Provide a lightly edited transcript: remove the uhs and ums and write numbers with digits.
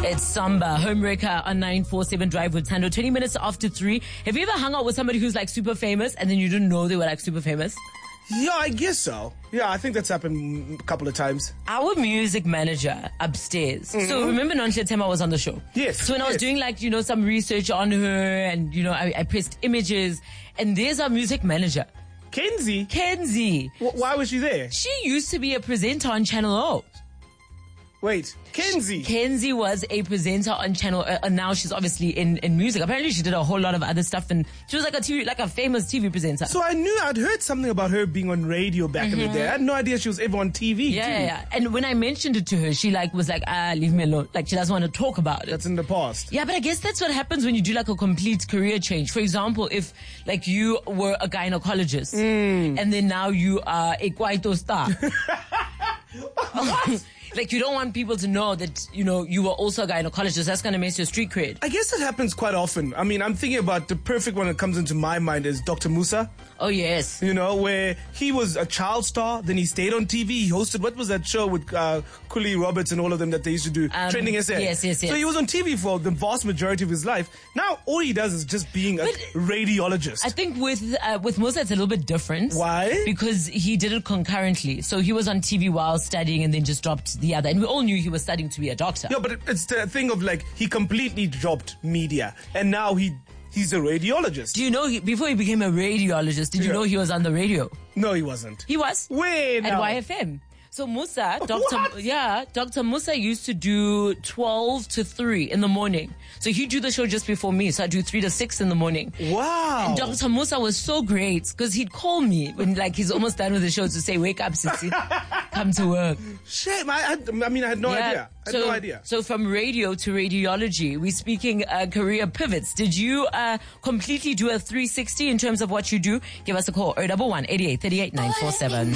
It's Samba, Homewrecker on 947 Drive with Tando, 20 minutes after 3. Have you ever hung out with somebody who's like super famous and then you didn't know they were like super famous? Yeah, I guess so. Yeah, I think that's happened a couple of times. Our music manager upstairs. So remember Nonhle Tema was on the show? Yes. So when I was doing like, some research on her and, I pressed images and there's our music manager. Kenzie? Why was she there? She used to be a presenter on Channel O. Wait, Kenzie? Kenzie was a presenter on Channel and now she's obviously in music. Apparently she did a whole lot of other stuff and she was like a famous TV presenter. So I'd heard something about her being on radio back in the day. I had no idea she was ever on TV. Yeah. And when I mentioned it to her, she was like, leave me alone. Like she doesn't want to talk about it. That's in the past. Yeah, but I guess that's what happens when you do like a complete career change. For example, if like you were a gynecologist and then now you are a Kwaito star. What? Like, you don't want people to know that, you were also a gynecologist. That's going to mess your street cred. I guess it happens quite often. I mean, I'm thinking about the perfect one that comes into my mind is Dr. Musa. Oh, yes. Where he was a child star, then he stayed on TV. He hosted, what was that show with Kuli Roberts and all of them that they used to do? Trending SA. Yes. So he was on TV for the vast majority of his life. Now, all he does is just being a radiologist. I think with Musa, it's a little bit different. Why? Because he did it concurrently. So he was on TV while studying and then just dropped the other. And we all knew he was studying to be a doctor. Yeah, but it's the thing of like, he completely dropped media. And now he's a radiologist. Do you know, before he became a radiologist, did you know he was on the radio? No, he wasn't. He was. Wait, at YFM. So Musa, Dr. Musa used to do 12 to 3 in the morning. So he'd do the show just before me. So I'd do 3 to 6 in the morning. Wow. And Dr. Musa was so great because he'd call me when like he's almost done with the show to say, wake up, Sissy, come to work. Shame. I had no idea. I had no idea. So from radio to radiology, we're speaking career pivots. Did you completely do a 360 in terms of what you do? Give us a call, 011 88 38 947.